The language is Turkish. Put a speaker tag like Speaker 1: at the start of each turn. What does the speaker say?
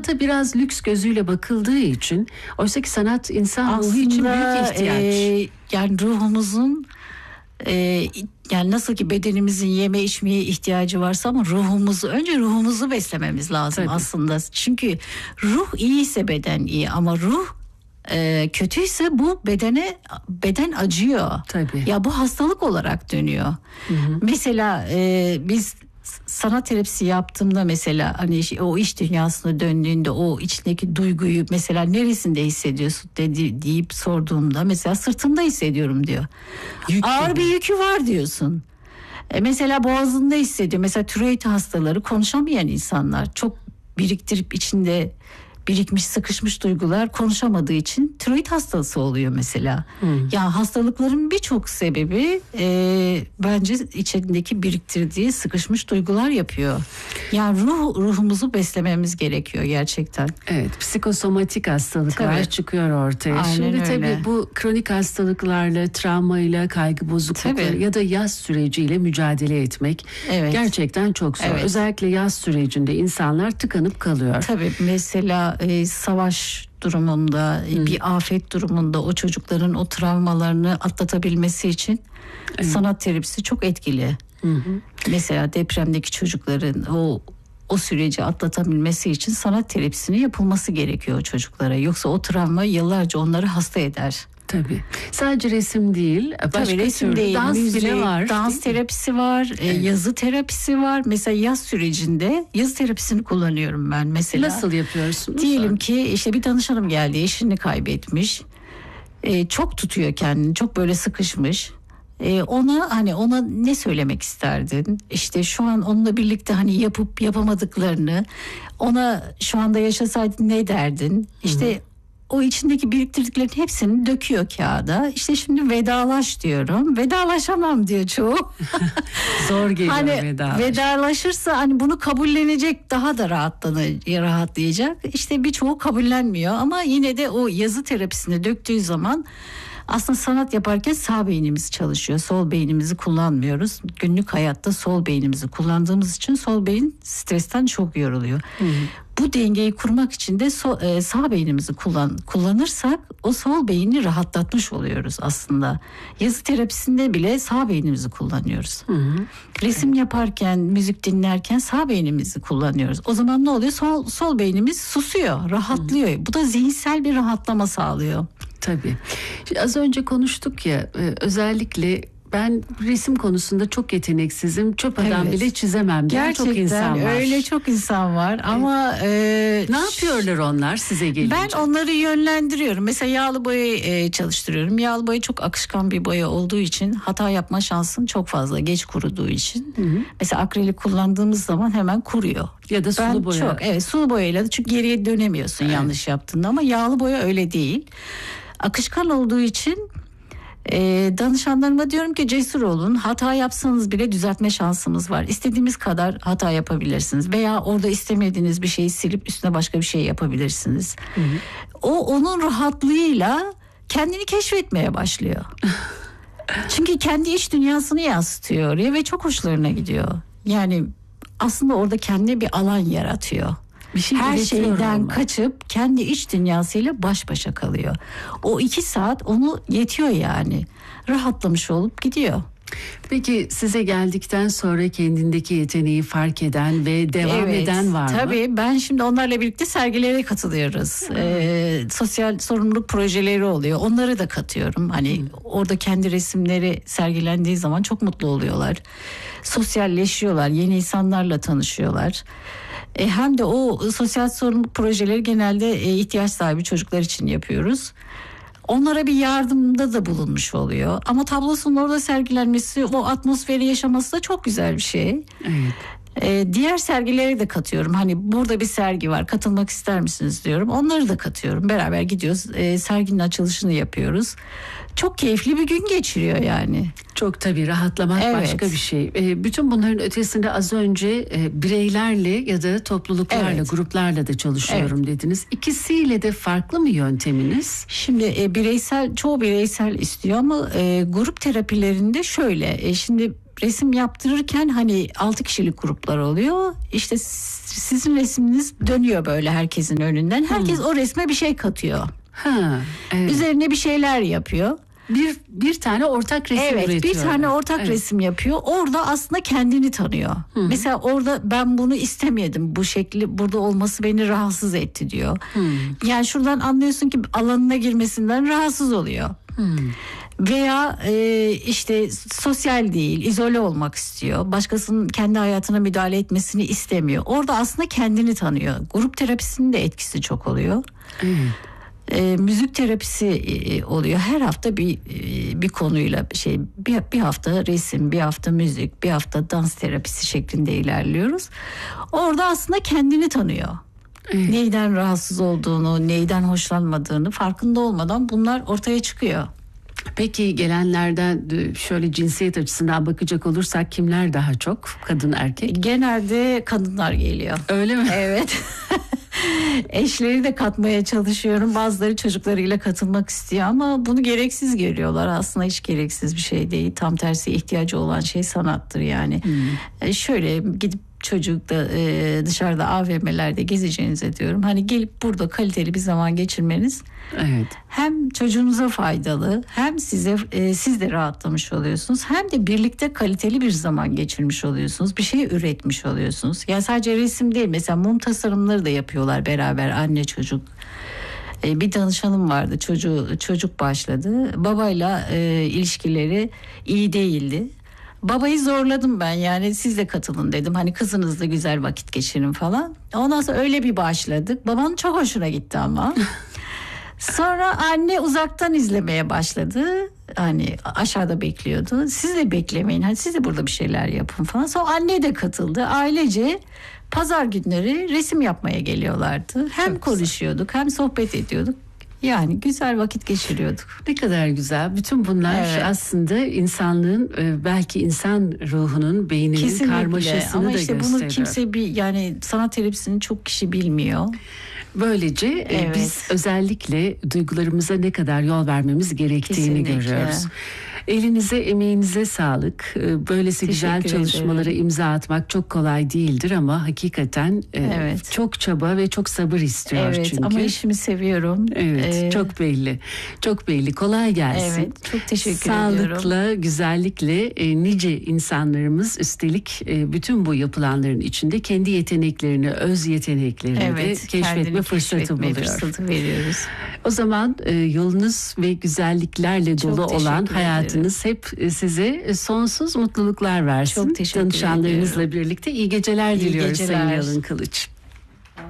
Speaker 1: sanata biraz lüks gözüyle bakıldığı için, oysa ki sanat insan ruhu için büyük ihtiyaç.
Speaker 2: Yani ruhumuzun yani nasıl ki bedenimizin yeme içmeye ihtiyacı varsa, ama önce ruhumuzu beslememiz lazım. Tabii. Aslında. Çünkü ruh iyiyse beden iyi, ama ruh kötüyse bu beden acıyor.
Speaker 1: Tabii.
Speaker 2: Ya bu hastalık olarak dönüyor. Hı-hı. Mesela biz sanat terapisi yaptığımda, mesela hani o iç dünyasına döndüğünde o içindeki duyguyu mesela neresinde hissediyorsun deyip sorduğumda, mesela sırtımda hissediyorum diyor. Ağır bir yükü var diyorsun. Mesela boğazında hissediyor. Mesela tiroid hastaları, konuşamayan insanlar, çok biriktirip içinde birikmiş, sıkışmış duygular, konuşamadığı için tiroid hastası oluyor mesela. Yani hastalıkların birçok sebebi bence içindeki biriktirdiği sıkışmış duygular yapıyor. Yani ruhumuzu beslememiz gerekiyor gerçekten.
Speaker 1: Evet, psikosomatik hastalıklar çıkıyor ortaya.
Speaker 2: Aynen
Speaker 1: Şimdi
Speaker 2: öyle.
Speaker 1: tabii bu kronik hastalıklarla, travmayla, kaygı bozuklukları ya da yaz süreciyle mücadele etmek gerçekten çok zor.
Speaker 2: Evet.
Speaker 1: Özellikle yaz sürecinde insanlar tıkanıp kalıyor.
Speaker 2: Tabii mesela savaş durumunda, bir afet durumunda o çocukların o travmalarını atlatabilmesi için sanat terapisi çok etkili. Mesela depremdeki çocukların o süreci atlatabilmesi için sanat terapisinin yapılması gerekiyor çocuklara. Yoksa o travma yıllarca onları hasta eder.
Speaker 1: Tabii. Sadece resim değil, başka
Speaker 2: resim
Speaker 1: türlü
Speaker 2: değil,
Speaker 1: dans
Speaker 2: müzik,
Speaker 1: bile var.
Speaker 2: Dans terapisi var, yazı terapisi var. Mesela yaz sürecinde yazı terapisini kullanıyorum ben mesela.
Speaker 1: Nasıl yapıyorsunuz?
Speaker 2: Diyelim ki işte bir danışanım geldi, eşini kaybetmiş. Çok tutuyor kendini, çok böyle sıkışmış. Ona ne söylemek isterdin? İşte şu an onunla birlikte hani yapıp yapamadıklarını, ona şu anda yaşasaydın ne derdin? İşte o içindeki biriktirdiklerin hepsini döküyor kağıda. İşte şimdi vedalaş diyorum. Vedalaşamam diyor çoğu.
Speaker 1: Zor geliyor
Speaker 2: vedalaşırsa hani bunu kabullenecek, daha da rahatlayacak. İşte birçoğu kabullenmiyor, ama yine de o yazı terapisini döktüğü zaman aslında sanat yaparken sağ beynimiz çalışıyor. Sol beynimizi kullanmıyoruz. Günlük hayatta sol beynimizi kullandığımız için sol beyin stresten çok yoruluyor. Bu dengeyi kurmak için de sağ beynimizi kullanırsak o sol beyni rahatlatmış oluyoruz aslında. Yazı terapisinde bile sağ beynimizi kullanıyoruz. Resim yaparken, müzik dinlerken sağ beynimizi kullanıyoruz. O zaman ne oluyor? Sol beynimiz susuyor, rahatlıyor. Bu da zihinsel bir rahatlama sağlıyor.
Speaker 1: Tabii. Az önce konuştuk ya, özellikle ben resim konusunda çok yeteneksizim. Çöp adam bile çizemem diyen çok insan var.
Speaker 2: Öyle çok insan var ama
Speaker 1: ne yapıyorlar onlar size gelince?
Speaker 2: Ben onları yönlendiriyorum. Mesela yağlı boya çalıştırıyorum. Yağlı boya çok akışkan bir boya olduğu için hata yapma şansın çok fazla, geç kuruduğu için. Mesela akrilik kullandığımız zaman hemen kuruyor.
Speaker 1: Ya da sulu boya.
Speaker 2: Sulu boyayla da, çünkü geriye dönemiyorsun yanlış yaptığında, ama yağlı boya öyle değil. Akışkan olduğu için danışanlarıma diyorum ki cesur olun, hata yapsanız bile düzeltme şansımız var. İstediğimiz kadar hata yapabilirsiniz veya orada istemediğiniz bir şeyi silip üstüne başka bir şey yapabilirsiniz. Onun rahatlığıyla kendini keşfetmeye başlıyor. Çünkü kendi iç dünyasını yansıtıyor oraya ve çok hoşlarına gidiyor. Yani aslında orada kendine bir alan yaratıyor. Her şeyden kaçıp kendi iç dünyasıyla baş başa kalıyor. O 2 saat onu yetiyor yani. Rahatlamış olup gidiyor.
Speaker 1: Peki size geldikten sonra kendindeki yeteneği fark eden ve devam eden var mı?
Speaker 2: Tabii, ben şimdi onlarla birlikte sergilere katılıyoruz. Sosyal sorumluluk projeleri oluyor. Onları da katıyorum. Hani orada kendi resimleri sergilendiği zaman çok mutlu oluyorlar. Sosyalleşiyorlar, yeni insanlarla tanışıyorlar. Hem de o sosyal sorumluluk projeleri genelde ihtiyaç sahibi çocuklar için yapıyoruz. Onlara bir yardımda da bulunmuş oluyor. Ama tablosunun orada sergilenmesi, o atmosferi yaşaması da çok güzel bir şey. Diğer sergilere de katıyorum. Hani burada bir sergi var, katılmak ister misiniz diyorum. Onları da katıyorum. Beraber gidiyoruz. Serginin açılışını yapıyoruz. Çok keyifli bir gün geçiriyor yani.
Speaker 1: Çok tabii, rahatlamak başka bir şey. Bütün bunların ötesinde az önce bireylerle ya da topluluklarla, gruplarla da çalışıyorum dediniz. İkisiyle de farklı mı yönteminiz?
Speaker 2: Şimdi çoğu bireysel istiyor ama grup terapilerinde şöyle. Şimdi resim yaptırırken hani 6 kişilik gruplar oluyor. İşte sizin resminiz dönüyor böyle herkesin önünden. Herkes o resme bir şey katıyor.
Speaker 1: Evet.
Speaker 2: Üzerine bir şeyler yapıyor.
Speaker 1: Bir tane ortak resim üretiyor.
Speaker 2: Evet, bir tane ortak resim yapıyor. Orada aslında kendini tanıyor. Mesela orada ben bunu istemiyordum. Bu şekli burada olması beni rahatsız etti diyor. Yani şuradan anlıyorsun ki alanına girmesinden rahatsız oluyor. Veya işte sosyal değil, izole olmak istiyor. Başkasının kendi hayatına müdahale etmesini istemiyor. Orada aslında kendini tanıyor. Grup terapisinin de etkisi çok oluyor. Müzik terapisi oluyor. Her hafta bir konuyla bir hafta resim, bir hafta müzik, bir hafta dans terapisi şeklinde ilerliyoruz. Orada aslında kendini tanıyor. Neyden rahatsız olduğunu, neyden hoşlanmadığını farkında olmadan bunlar ortaya çıkıyor.
Speaker 1: Peki gelenlerden şöyle cinsiyet açısından bakacak olursak kimler daha çok? Kadın, erkek?
Speaker 2: Genelde kadınlar geliyor.
Speaker 1: Öyle mi?
Speaker 2: Evet. Eşleri de katmaya çalışıyorum. Bazıları çocuklarıyla katılmak istiyor ama bunu gereksiz görüyorlar. Aslında hiç gereksiz bir şey değil. Tam tersi ihtiyacı olan şey sanattır yani. Şöyle gidip çocukla dışarıda AVM'lerde gezeceğinize diyorum. Hani gelip burada kaliteli bir zaman geçirmeniz hem çocuğunuza faydalı, hem siz de rahatlamış oluyorsunuz, hem de birlikte kaliteli bir zaman geçirmiş oluyorsunuz. Bir şey üretmiş oluyorsunuz. Yani sadece resim değil, mesela mum tasarımları da yapıyorlar beraber anne çocuk. Bir danışanım vardı, çocuk başladı. Babayla ilişkileri iyi değildi. Babayı zorladım ben, yani siz de katılın dedim. Hani kızınızla güzel vakit geçirin falan. Ondan sonra öyle bir başladık. Babanın çok hoşuna gitti ama. Sonra anne uzaktan izlemeye başladı. Hani aşağıda bekliyordu. Siz de beklemeyin. Hani siz de burada bir şeyler yapın falan. Sonra anne de katıldı. Ailece pazar günleri resim yapmaya geliyorlardı. Hem çok konuşuyorduk, hem sohbet ediyorduk. Yani güzel vakit geçiriyorduk.
Speaker 1: Ne kadar güzel. Bütün bunlar aslında insanlığın belki insan ruhunun, beyninin kesinlikle karmaşasını ama da işte gösteriyor.
Speaker 2: Bunu kimse yani sanat terapisini çok kişi bilmiyor.
Speaker 1: Böylece biz özellikle duygularımıza ne kadar yol vermemiz gerektiğini görüyoruz. Elinize, emeğinize sağlık. Böylesi güzel çalışmalara imza atmak çok kolay değildir ama hakikaten çok çaba ve çok sabır istiyor çünkü.
Speaker 2: Ama işimi seviyorum.
Speaker 1: Çok belli. Çok belli. Kolay gelsin.
Speaker 2: Çok teşekkür
Speaker 1: ediyorum.
Speaker 2: Sağlıkla,
Speaker 1: güzellikle nice insanlarımız üstelik bütün bu yapılanların içinde kendi yeteneklerini, öz yeteneklerini de keşfetme fırsatı buluyor.
Speaker 2: Fırsatı veriyoruz.
Speaker 1: O zaman yolunuz ve güzelliklerle dolu olan hayatınız hep size sonsuz mutluluklar versin.
Speaker 2: Çok teşekkür
Speaker 1: Danışanlarınızla
Speaker 2: ediyorum.
Speaker 1: birlikte iyi geceler diliyoruz Sayın Yalın Kılıç.